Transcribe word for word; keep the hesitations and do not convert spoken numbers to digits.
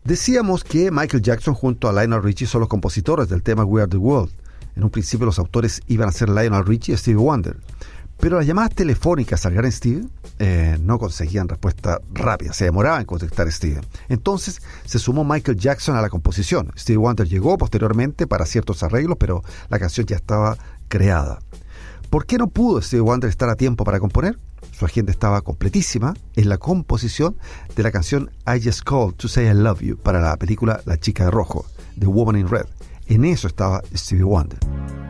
Decíamos que Michael Jackson junto a Lionel Richie son los compositores del tema We Are The World. En un principio los autores iban a ser Lionel Richie y Stevie Wonder, pero las llamadas telefónicas al gran Steve eh, no conseguían respuesta rápida, se demoraba en contactar a Steve. Entonces se sumó Michael Jackson a la composición. Stevie Wonder llegó posteriormente para ciertos arreglos, pero la canción ya estaba creada. ¿Por qué no pudo Stevie Wonder estar a tiempo para componer? Su agenda estaba completísima en la composición de la canción I Just Called to Say I Love You para la película La Chica de Rojo, The Woman in Red. En eso estaba Stevie Wonder.